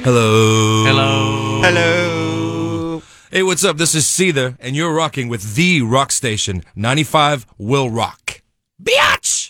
Hello. Hello. Hello. Hey, what's up? This is Seether, and you're rocking with the rock station, 95 Will Rock. Biatch!